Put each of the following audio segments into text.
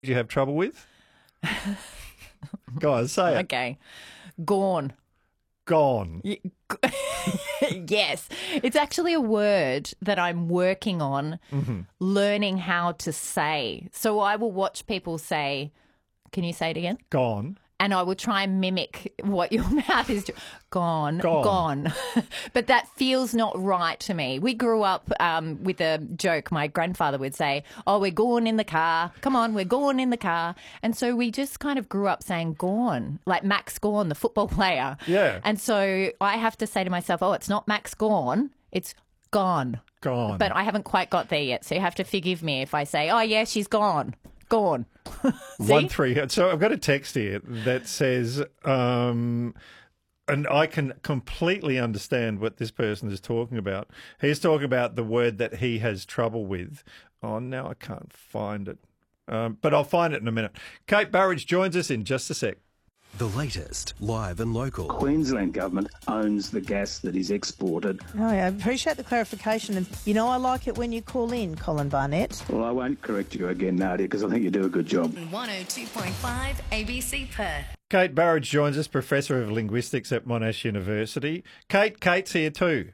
you have trouble with? Go on, say it. Okay. Gone. Gone. Yes. It's actually a word that I'm working on learning how to say. So I will watch people say, can you say it again? Gone. And I will try and mimic what your mouth is doing. Gone. Gone. But that feels not right to me. We grew up with a joke. My grandfather would say, oh, we're gone in the car. Come on, we're gone in the car. And so we just kind of grew up saying gone, like Max Gawn, the football player. Yeah. And so I have to say to myself, oh, it's not Max Gawn, it's gone. Gone. But I haven't quite got there yet. So you have to forgive me if I say, oh, yeah, she's gone. Gone. 1-3. So I've got a text here that says, and I can completely understand what this person is talking about. He's talking about the word that he has trouble with. Oh, now I can't find it. But I'll find it in a minute. Kate Burridge joins us in just a sec. The latest, live and local. Queensland government owns the gas that is exported. Oh, yeah, I appreciate the clarification. And, I like it when you call in, Colin Barnett. Well, I won't correct you again, Nadia, because I think you do a good job. 102.5 ABC Perth. Kate Burridge joins us, Professor of Linguistics at Monash University. Kate's here too.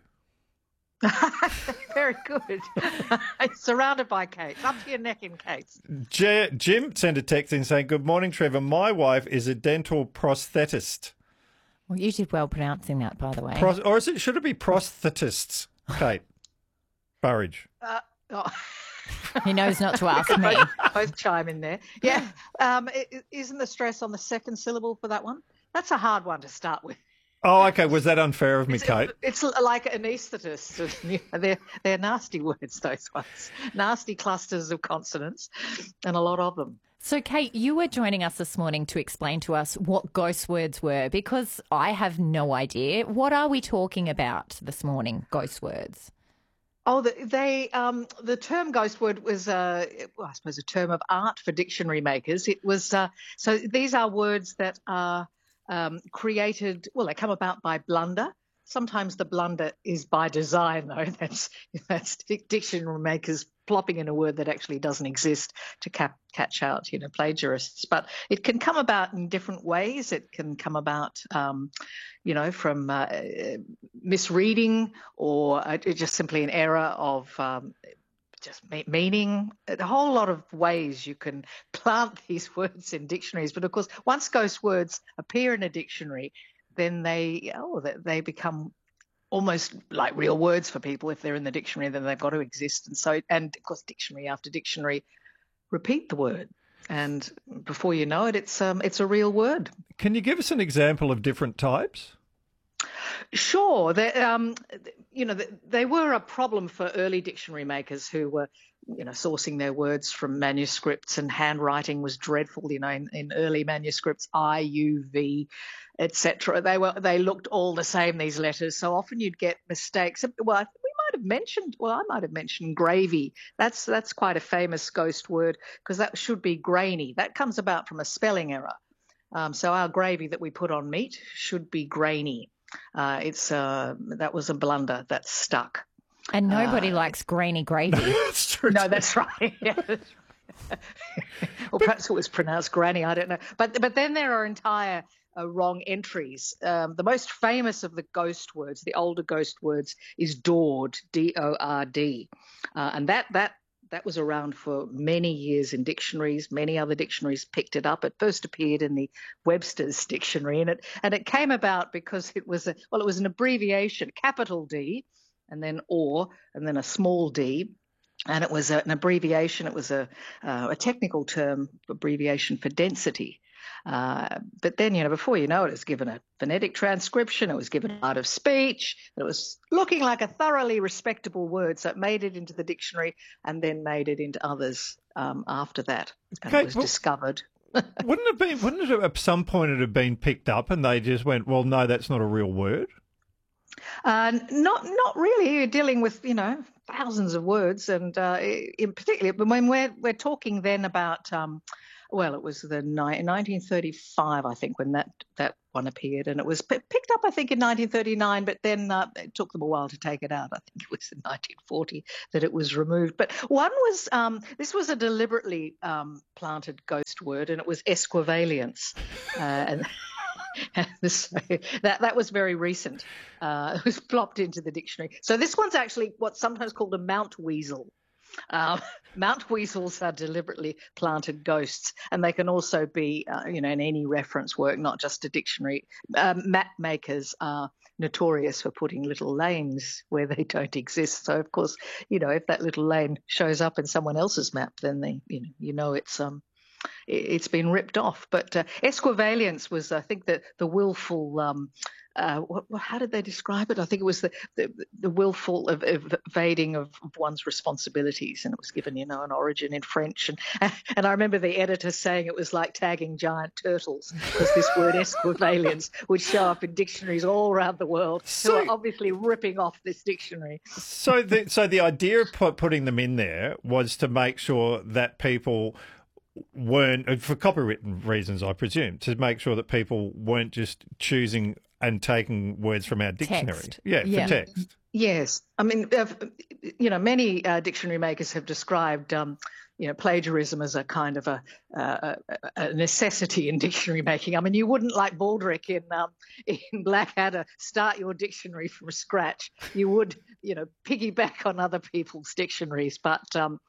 Very good. Surrounded by Kates, up to your neck in Kates. Jim sent a text in saying, good morning, Trevor. My wife is a dental prosthetist. Well, you did well pronouncing that, by the way. Should it be prosthetists, Kate Burridge? He knows not to ask me. Both chime in there. Yeah. Isn't the stress on the second syllable for that one? That's a hard one to start with. Oh, okay. Was that unfair of me, Kate? It's like anaesthetist. They're nasty words, those ones. Nasty clusters of consonants, and a lot of them. So, Kate, you were joining us this morning to explain to us what ghost words were, because I have no idea. What are we talking about this morning, ghost words? Oh, the term ghost word was, I suppose, a term of art for dictionary makers. It was so these are words that are created, well, they come about by blunder. Sometimes the blunder is by design, though. That's dictionary makers plopping in a word that actually doesn't exist to catch out, plagiarists. But it can come about in different ways. It can come about, from misreading or just simply an error of just meaning. A whole lot of ways you can plant these words in dictionaries. But of course, once ghost words appear in a dictionary, then they become almost like real words for people. If they're in the dictionary, then they've got to exist. And of course, dictionary after dictionary repeat the word. And before you know it, it's a real word. Can you give us an example of different types? Sure. They were a problem for early dictionary makers who were, sourcing their words from manuscripts, and handwriting was dreadful. In early manuscripts, I, U, V, etc. They looked all the same, these letters. So often you'd get mistakes. Well, I might have mentioned gravy. That's quite a famous ghost word, because that should be grainy. That comes about from a spelling error. So our gravy that we put on meat should be grainy. That was a blunder that stuck. And nobody likes grainy gravy. That's true. No, that's right. Yeah. Or perhaps it was pronounced granny, I don't know. But then there are entire wrong entries. The most famous of the ghost words, the older ghost words, is Dord, D-O-R-D. And that was around for many years in dictionaries. Many other dictionaries picked it up. It first appeared in the Webster's dictionary, and it came about because it was an abbreviation, capital D, and then or, and then a small d, and it was an abbreviation. It was a technical term, abbreviation for density. But then, before you know it, was given a phonetic transcription. It was given art of speech. It was looking like a thoroughly respectable word. So it made it into the dictionary and then made it into others after that. And it was discovered. Wouldn't it at some point it have been picked up and they just went, well, no, that's not a real word? Not really. You're dealing with thousands of words, and in particular, when we're talking then about it was the 1935, I think, when that one appeared, and it was picked up, I think, in 1939, but then it took them a while to take it out. I think it was in 1940 that it was removed. But one was this was a deliberately planted ghost word, and it was esquivalience, and. So that was very recent. It was plopped into the dictionary. So this one's actually what's sometimes called a mount weasel. Mount weasels are deliberately planted ghosts, and they can also be, in any reference work, not just a dictionary. Map makers are notorious for putting little lanes where they don't exist. So, of course, if that little lane shows up in someone else's map, then it's been ripped off. But esquivalience was, I think, the willful. How did they describe it? I think it was the willful evading of one's responsibilities, and it was given, an origin in French. And I remember the editor saying it was like tagging giant turtles, because this word esquivalience would show up in dictionaries all around the world, who are obviously ripping off this dictionary. So the idea of putting them in there was to make sure that people weren't, for copywritten reasons, I presume, to make sure that people weren't just choosing and taking words from our dictionary. Text. For text. Yes. I mean, many dictionary makers have described, plagiarism as a kind of a necessity in dictionary making. I mean, you wouldn't, like Baldrick in Blackadder, start your dictionary from scratch. You would, piggyback on other people's dictionaries, but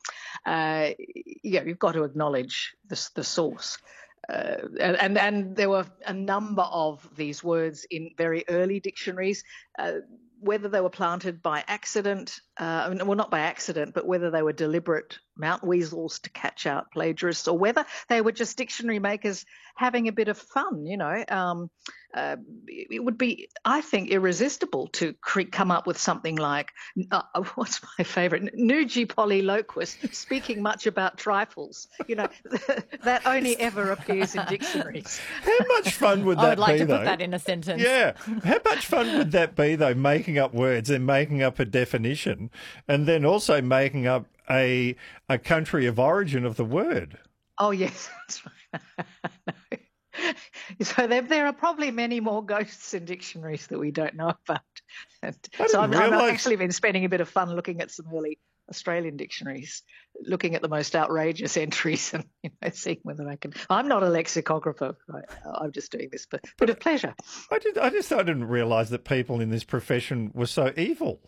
you've got to acknowledge the source. And there were a number of these words in very early dictionaries, whether they were planted by accident, not by accident, but whether they were deliberate mount weasels to catch out plagiarists, or whether they were just dictionary makers having a bit of fun. It would be, I think, irresistible to come up with something like, what's my favourite, Nugi polyloquist, speaking much about trifles. That only ever appears in dictionaries. How much fun would that be, I would like to though? put that in a sentence. Yeah. How much fun would that be, though, making up words and making up a definition, and then also making up a country of origin of the word? Oh, yes. So there are probably many more ghosts in dictionaries that we don't know about. I've actually been spending a bit of fun looking at some early Australian dictionaries, looking at the most outrageous entries and seeing whether I can. I'm not a lexicographer. I'm just doing this for a bit of pleasure. I didn't realise that people in this profession were so evil.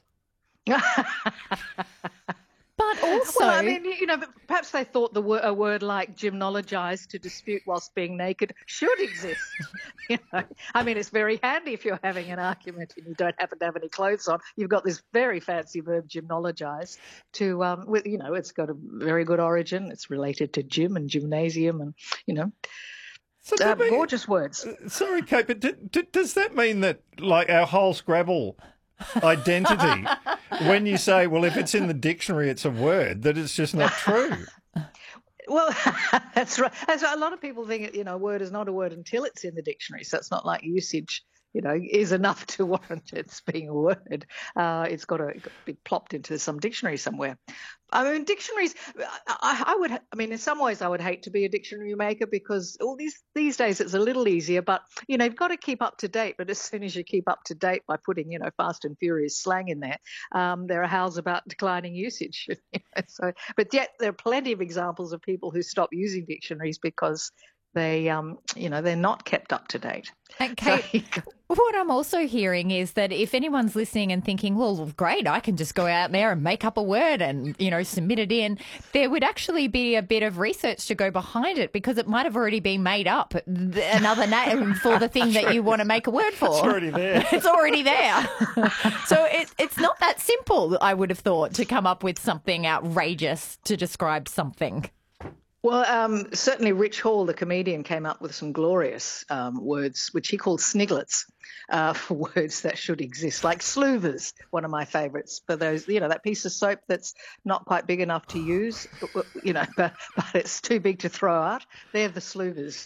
But also, well, I mean, perhaps they thought a word like gymnologise, to dispute whilst being naked, should exist. I mean, it's very handy if you're having an argument and you don't happen to have any clothes on. You've got this very fancy verb, gymnologise, it's got a very good origin. It's related to gym and gymnasium, and So gorgeous words. Sorry, Kate, but does that mean that, like, our whole Scrabble identity, when you say, well, if it's in the dictionary, it's a word, that it's just not true? Well, that's right. A lot of people think, a word is not a word until it's in the dictionary. So it's not like usage, is enough to warrant its being a word. It's got to be plopped into some dictionary somewhere. I mean, dictionaries, in some ways I would hate to be a dictionary maker, because all these days it's a little easier, but, you've got to keep up to date. But as soon as you keep up to date by putting, fast and furious slang in there are howls about declining usage. But yet there are plenty of examples of people who stop using dictionaries because they, they're not kept up to date. And Kate, what I'm also hearing is that if anyone's listening and thinking, well, great, I can just go out there and make up a word and, submit it in, there would actually be a bit of research to go behind it, because it might have already been made up, another name for the thing that you want to make a word for. It's already there. It's already there. So it's not that simple, I would have thought, to come up with something outrageous to describe something. Well, certainly Rich Hall, the comedian, came up with some glorious words, which he called snigglets, for words that should exist, like sloovers, one of my favourites, for those, that piece of soap that's not quite big enough to use, but it's too big to throw out. They're the sloovers.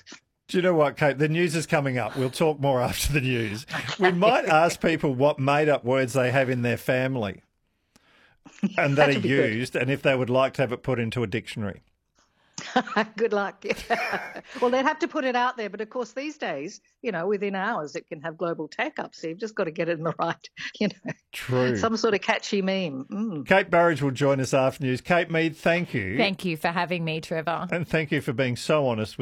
Do you know what, Kate? The news is coming up. We'll talk more after the news. We might ask people what made-up words they have in their family and that are used, and if they would like to have it put into a dictionary. Good luck. Yeah. Well, they'd have to put it out there, but of course these days, within hours it can have global tech up. So you've just got to get it in the right, True. some sort of catchy meme. Kate Burridge will join us after news. Kate Mead, thank you. Thank you for having me, Trevor. And thank you for being so honest with